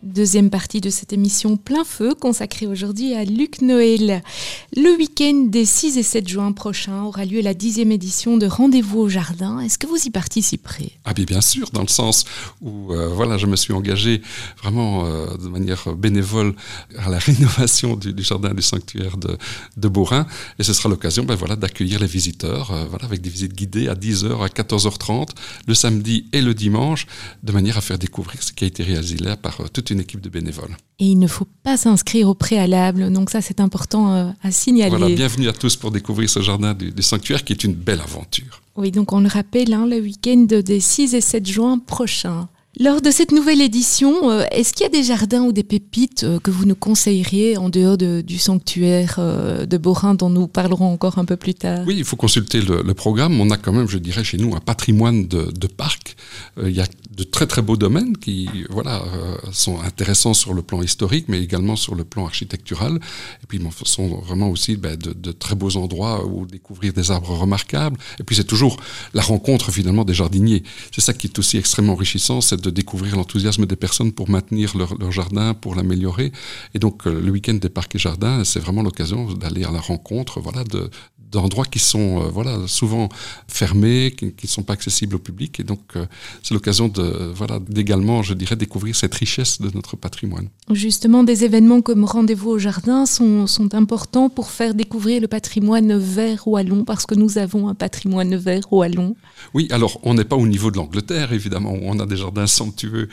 Deuxième partie de cette émission Plein Feu consacrée aujourd'hui à Luc Noël. Le week-end des 6 et 7 juin prochains aura lieu la 10e édition de Rendez-vous au Jardin. Est-ce que vous y participerez ? Ah bien sûr, dans le sens où je me suis engagé vraiment de manière bénévole à la rénovation du jardin du sanctuaire de Beaurain. Et ce sera l'occasion d'accueillir les visiteurs avec des visites guidées à 10h, à 14h30, le samedi et le dimanche, de manière à faire découvrir ce qui a été réalisé là par toute une équipe de bénévoles. Et il ne faut pas s'inscrire au préalable, donc ça c'est important à signaler. Voilà, bienvenue à tous pour découvrir ce jardin du sanctuaire qui est une belle aventure. Oui, donc on le rappelle, le week-end des 6 et 7 juin prochains. Lors de cette nouvelle édition, est-ce qu'il y a des jardins ou des pépites que vous nous conseilleriez en dehors du sanctuaire de Beaurain dont nous parlerons encore un peu plus tard ? Oui, il faut consulter le programme. On a quand même, je dirais, chez nous un patrimoine de parcs. Il y a de très très beaux domaines qui sont intéressants sur le plan historique, mais également sur le plan architectural. Et puis, sont vraiment aussi de très beaux endroits où découvrir des arbres remarquables. Et puis, c'est toujours la rencontre finalement des jardiniers. C'est ça qui est aussi extrêmement enrichissant, c'est de découvrir l'enthousiasme des personnes pour maintenir leur jardin, pour l'améliorer. Et donc, le week-end des parcs et jardins, c'est vraiment l'occasion d'aller à la rencontre d'endroits qui sont souvent fermés, qui ne sont pas accessibles au public. Et donc, c'est l'occasion d'également, je dirais, découvrir cette richesse de notre patrimoine. Justement, des événements comme Rendez-vous au Jardin sont importants pour faire découvrir le patrimoine vert wallon, parce que nous avons un patrimoine vert wallon. Oui, alors, on n'est pas au niveau de l'Angleterre, évidemment. On a des jardins somptueux,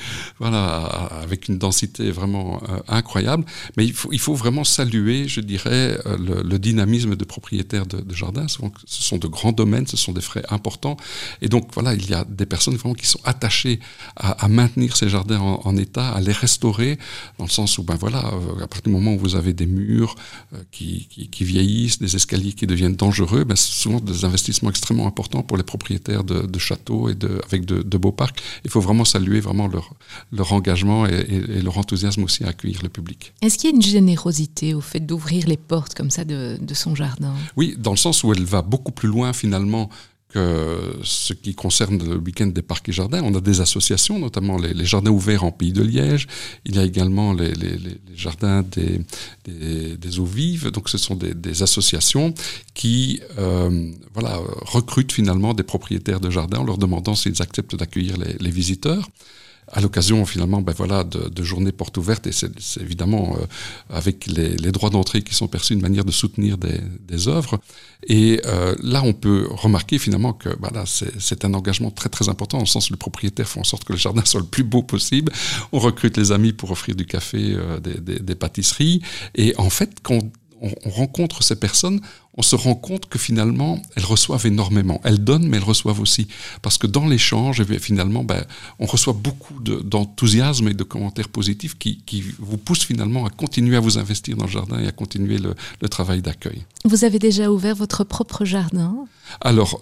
avec une densité vraiment incroyable. Mais il faut vraiment saluer, je dirais, le dynamisme de propriétaires de jardins. Ce sont de grands domaines, ce sont des frais importants. Et donc, il y a des personnes vraiment qui sont attachées à maintenir ces jardins en état, à les restaurer, dans le sens où, à partir du moment où vous avez des murs qui vieillissent, des escaliers qui deviennent dangereux, c'est souvent des investissements extrêmement importants pour les propriétaires de châteaux avec de beaux parcs. Il faut vraiment saluer leur engagement et leur enthousiasme aussi à accueillir le public. Est-ce qu'il y a une générosité au fait d'ouvrir les portes comme ça de son jardin ? Oui, dans le sens où elle va beaucoup plus loin finalement que ce qui concerne le week-end des parcs et jardins. On a des associations, notamment les jardins ouverts en Pays de Liège. Il y a également les jardins des eaux vives. Donc ce sont des associations qui recrutent finalement des propriétaires de jardins en leur demandant s'ils acceptent d'accueillir les visiteurs. À l'occasion finalement de journées portes ouvertes, et c'est évidemment avec les droits d'entrée qui sont perçus une manière de soutenir des œuvres. Et là on peut remarquer finalement que c'est un engagement très très important, dans le sens où le propriétaire fait en sorte que le jardin soit le plus beau possible. On recrute les amis pour offrir du café, des pâtisseries, et en fait quand on rencontre ces personnes, on se rend compte que finalement, elles reçoivent énormément. Elles donnent, mais elles reçoivent aussi. Parce que dans l'échange, finalement, on reçoit beaucoup d'enthousiasme et de commentaires positifs qui vous poussent finalement à continuer à vous investir dans le jardin et à continuer le travail d'accueil. Vous avez déjà ouvert votre propre jardin ? Alors,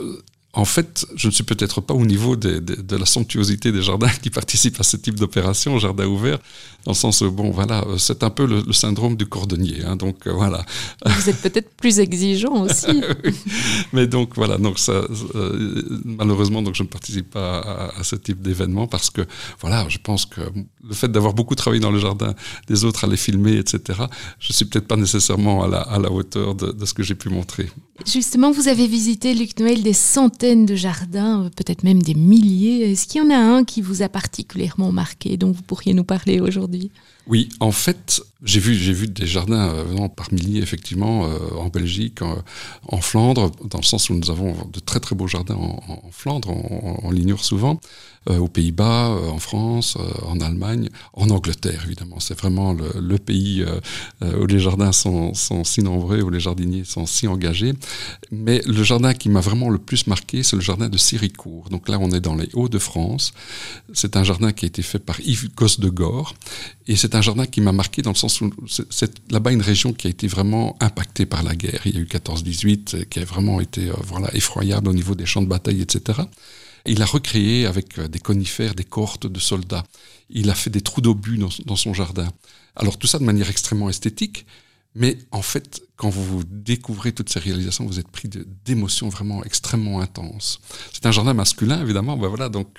en fait, je ne suis peut-être pas au niveau de la somptuosité des jardins qui participent à ce type d'opération, jardin ouvert, dans le sens où, c'est un peu le syndrome du cordonnier. Donc, voilà. Vous êtes peut-être plus exigeant aussi. Oui. Mais donc, voilà. Donc, malheureusement, je ne participe pas à ce type d'événement parce que, je pense que le fait d'avoir beaucoup travaillé dans le jardin des autres, à les filmer, etc., je ne suis peut-être pas nécessairement à la hauteur de ce que j'ai pu montrer. Justement, vous avez visité, Luc Noël, des centaines de jardins, peut-être même des milliers. Est-ce qu'il y en a un qui vous a particulièrement marqué, dont vous pourriez nous parler aujourd'hui ? Oui, en fait, j'ai vu des jardins par milliers, effectivement, en Belgique, en Flandre, dans le sens où nous avons de très très beaux jardins en Flandre, on l'ignore souvent, aux Pays-Bas, en France, en Allemagne, en Angleterre, évidemment. C'est vraiment le pays où les jardins sont si nombreux, où les jardiniers sont si engagés. Mais le jardin qui m'a vraiment le plus marqué, c'est le jardin de Séricourt. Donc là, on est dans les Hauts-de-France. C'est un jardin qui a été fait par Yves Gosse-de-Gore. Et c'est un jardin qui m'a marqué dans le sens où c'est là-bas une région qui a été vraiment impactée par la guerre. Il y a eu 14-18 qui a vraiment été effroyable au niveau des champs de bataille, etc. Il a recréé avec des conifères, des cohortes de soldats. Il a fait des trous d'obus dans son jardin. Alors tout ça de manière extrêmement esthétique, Mais en fait, quand vous découvrez toutes ces réalisations, vous êtes pris d'émotions vraiment extrêmement intenses. C'est un jardin masculin, évidemment, donc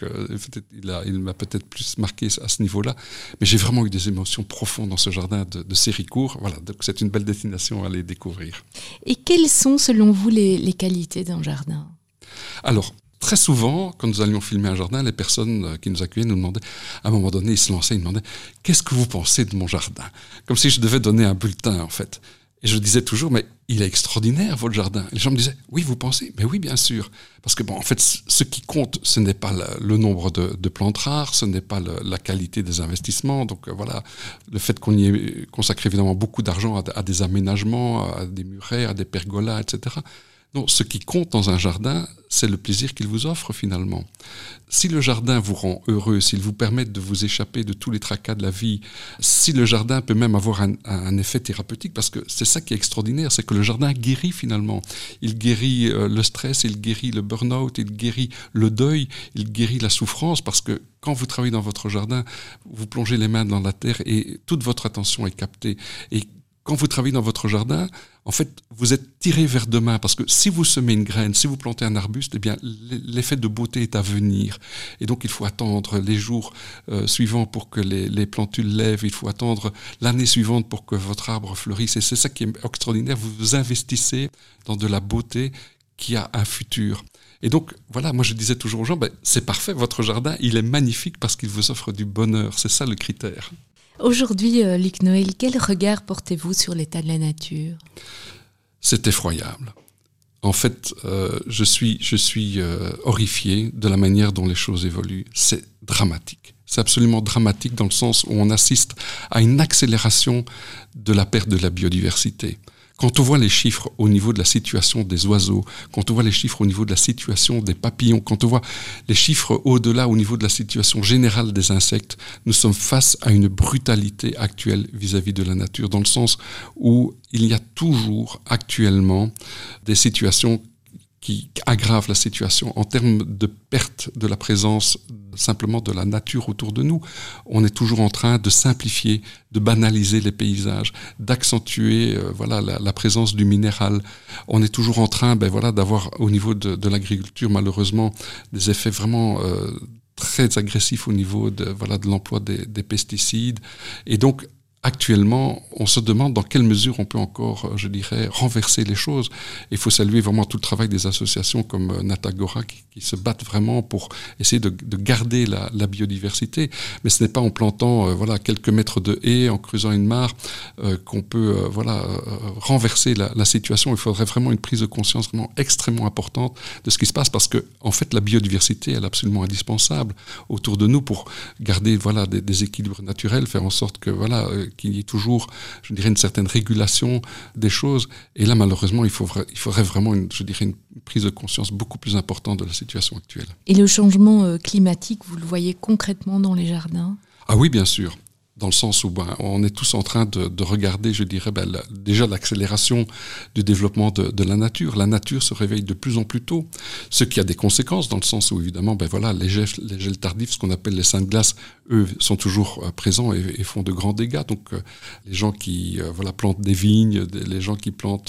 il m'a peut-être plus marqué à ce niveau-là. Mais j'ai vraiment eu des émotions profondes dans ce jardin de Séricourt. Donc c'est une belle destination à aller découvrir. Et quelles sont, selon vous, les qualités d'un jardin ? Alors, très souvent, quand nous allions filmer un jardin, les personnes qui nous accueillaient nous demandaient, à un moment donné, ils se lançaient, ils demandaient « Qu'est-ce que vous pensez de mon jardin ?» Comme si je devais donner un bulletin, en fait. Et je disais toujours « Mais il est extraordinaire, votre jardin !» Les gens me disaient « Oui, vous pensez ?» « Mais oui, bien sûr. » Parce que, en fait, ce qui compte, ce n'est pas le nombre de plantes rares, ce n'est pas la qualité des investissements. Donc, le fait qu'on y ait consacré évidemment beaucoup d'argent à des aménagements, à des murets, à des pergolas, etc., non, ce qui compte dans un jardin, c'est le plaisir qu'il vous offre finalement. Si le jardin vous rend heureux, s'il vous permet de vous échapper de tous les tracas de la vie, si le jardin peut même avoir un effet thérapeutique, parce que c'est ça qui est extraordinaire, c'est que le jardin guérit finalement. Il guérit le stress, il guérit le burn-out, il guérit le deuil, il guérit la souffrance, parce que quand vous travaillez dans votre jardin, vous plongez les mains dans la terre et toute votre attention est captée. Et quand vous travaillez dans votre jardin, en fait, vous êtes tiré vers demain parce que si vous semez une graine, si vous plantez un arbuste, eh bien, l'effet de beauté est à venir. Et donc, il faut attendre les jours suivants pour que les plantules lèvent. Il faut attendre l'année suivante pour que votre arbre fleurisse. Et c'est ça qui est extraordinaire. Vous vous investissez dans de la beauté qui a un futur. Et donc, moi je disais toujours aux gens, c'est parfait, votre jardin, il est magnifique parce qu'il vous offre du bonheur. C'est ça le critère. Aujourd'hui, Luc Noël, quel regard portez-vous sur l'état de la nature ? C'est effroyable. En fait, je suis horrifié de la manière dont les choses évoluent. C'est dramatique. C'est absolument dramatique dans le sens où on assiste à une accélération de la perte de la biodiversité. Quand on voit les chiffres au niveau de la situation des oiseaux, quand on voit les chiffres au niveau de la situation des papillons, quand on voit les chiffres au-delà au niveau de la situation générale des insectes, nous sommes face à une brutalité actuelle vis-à-vis de la nature, dans le sens où il y a toujours actuellement des situations qui aggrave la situation en termes de perte de la présence simplement de la nature autour de nous. On est toujours en train de simplifier, de banaliser les paysages, d'accentuer la présence du minéral. On est toujours en train d'avoir au niveau de l'agriculture malheureusement des effets vraiment très agressifs au niveau de l'emploi des pesticides. Et donc actuellement, on se demande dans quelle mesure on peut encore, renverser les choses. Il faut saluer vraiment tout le travail des associations comme Natagora qui se battent vraiment pour essayer de garder la biodiversité. Mais ce n'est pas en plantant quelques mètres de haies, en creusant une mare, qu'on peut renverser la situation. Il faudrait vraiment une prise de conscience vraiment extrêmement importante de ce qui se passe parce que, en fait, la biodiversité, elle est absolument indispensable autour de nous pour garder des équilibres naturels, faire en sorte que qu'il y ait toujours, une certaine régulation des choses. Et là, malheureusement, il faudrait vraiment une prise de conscience beaucoup plus importante de la situation actuelle. Et le changement climatique, vous le voyez concrètement dans les jardins ? Ah oui, bien sûr. Dans le sens où on est tous en train de regarder, déjà l'accélération du développement de la nature. La nature se réveille de plus en plus tôt, ce qui a des conséquences dans le sens où, évidemment, les gels tardifs, ce qu'on appelle les seins de glace, eux, sont toujours présents et font de grands dégâts. Donc, les gens qui plantent des vignes, les gens qui plantent...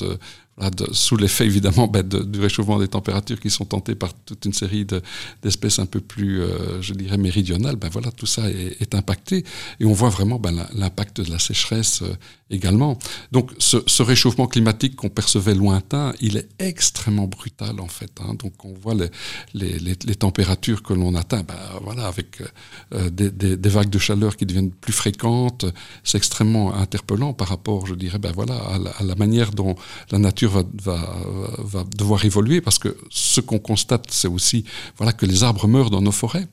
sous l'effet évidemment du réchauffement des températures qui sont tentés par toute une série d'espèces un peu plus, méridionales, tout ça est impacté et on voit vraiment l'impact de la sécheresse également. Donc ce réchauffement climatique qu'on percevait lointain, il est extrêmement brutal en fait. Donc on voit les températures que l'on atteint, avec des vagues de chaleur qui deviennent plus fréquentes, c'est extrêmement interpellant par rapport, à la manière dont la nature va devoir évoluer parce que ce qu'on constate, c'est aussi que les arbres meurent dans nos forêts.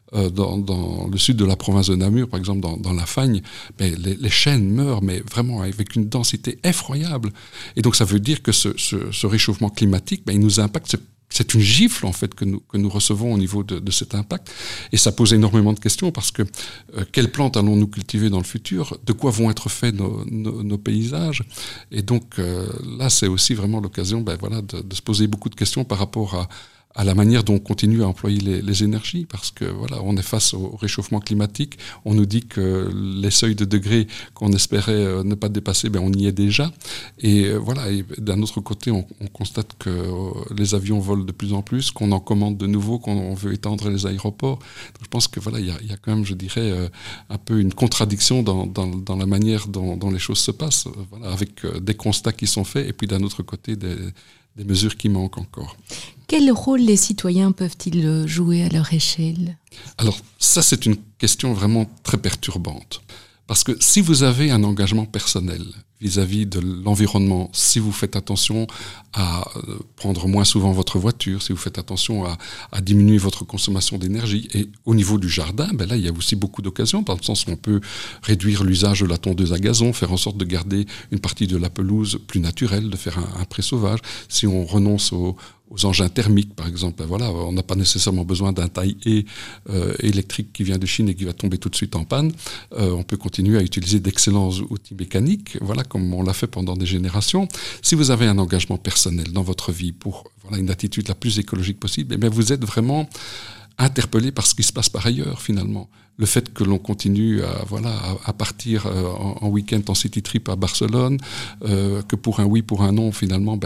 Dans le sud de la province de Namur, par exemple, dans la Fagne, les chênes meurent, mais vraiment avec une densité effroyable. Et donc ça veut dire que ce réchauffement climatique, il nous impacte. C'est une gifle en fait que nous recevons au niveau de cet impact et ça pose énormément de questions parce que quelles plantes allons-nous cultiver dans le futur, de quoi vont être faits nos paysages et donc là c'est aussi vraiment l'occasion de se poser beaucoup de questions par rapport à la manière dont on continue à employer les énergies, parce que voilà, on est face au réchauffement climatique. On nous dit que les seuils de degrés qu'on espérait ne pas dépasser, on y est déjà. Et voilà, et d'un autre côté, on constate que les avions volent de plus en plus, qu'on en commande de nouveau, qu'on veut étendre les aéroports. Donc, je pense que voilà, il y a quand même, je dirais, un peu une contradiction dans la manière dont les choses se passent, voilà, avec des constats qui sont faits, et puis d'un autre côté, des mesures qui manquent encore. Quel rôle les citoyens peuvent-ils jouer à leur échelle ? Alors ça, c'est une question vraiment très perturbante. Parce que si vous avez un engagement personnel vis-à-vis de l'environnement, si vous faites attention à prendre moins souvent votre voiture, si vous faites attention à diminuer votre consommation d'énergie, et au niveau du jardin, là, il y a aussi beaucoup d'occasions, dans le sens où on peut réduire l'usage de la tondeuse à gazon, faire en sorte de garder une partie de la pelouse plus naturelle, de faire un pré-sauvage. Si on renonce aux engins thermiques, par exemple, voilà, on n'a pas nécessairement besoin d'un taille-haie électrique qui vient de Chine et qui va tomber tout de suite en panne. On peut continuer à utiliser d'excellents outils mécaniques, voilà, comme on l'a fait pendant des générations. Si vous avez un engagement personnel dans votre vie pour une attitude la plus écologique possible, vous êtes vraiment interpellé par ce qui se passe par ailleurs, finalement. Le fait que l'on continue à partir en week-end en city trip à Barcelone, que pour un oui, pour un non, finalement,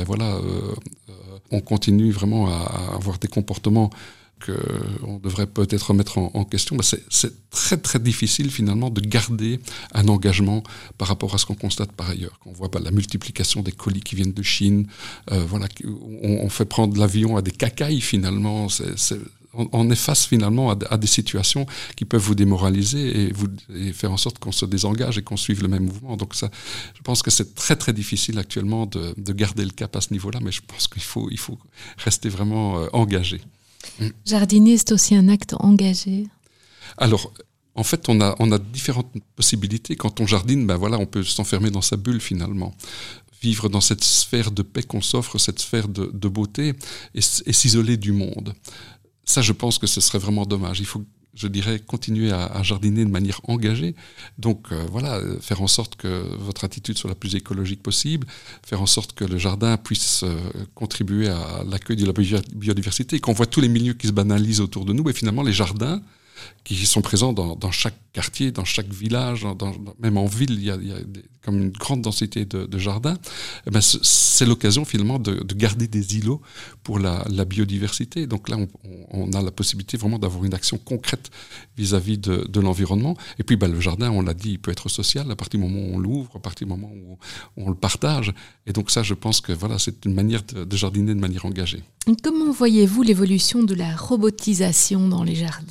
on continue vraiment à avoir des comportements qu'on devrait peut-être remettre en question. C'est très très difficile finalement de garder un engagement par rapport à ce qu'on constate par ailleurs. Quand on voit la multiplication des colis qui viennent de Chine, on fait prendre l'avion à des cacailles finalement. On est face finalement à des situations qui peuvent vous démoraliser et faire en sorte qu'on se désengage et qu'on suive le même mouvement. Donc ça, je pense que c'est très très difficile actuellement de garder le cap à ce niveau-là, mais je pense qu'il faut rester vraiment engagé. Jardiner, c'est aussi un acte engagé. Alors, en fait, on a différentes possibilités. Quand on jardine, on peut s'enfermer dans sa bulle finalement. Vivre dans cette sphère de paix qu'on s'offre, cette sphère de beauté et s'isoler du monde. Ça, je pense que ce serait vraiment dommage. Il faut, je dirais, continuer à jardiner de manière engagée. Donc, faire en sorte que votre attitude soit la plus écologique possible, faire en sorte que le jardin puisse contribuer à l'accueil de la biodiversité, et qu'on voit tous les milieux qui se banalisent autour de nous. Et finalement, les jardins qui sont présents dans chaque quartier, dans chaque village, même en ville, il y a comme une grande densité de jardins. C'est l'occasion finalement de garder des îlots pour la biodiversité. Donc là, on a la possibilité vraiment d'avoir une action concrète vis-à-vis de l'environnement. Et puis le jardin, on l'a dit, il peut être social à partir du moment où on l'ouvre, à partir du moment où on le partage. Et donc ça, je pense que c'est une manière de jardiner de manière engagée. Comment voyez-vous l'évolution de la robotisation dans les jardins ?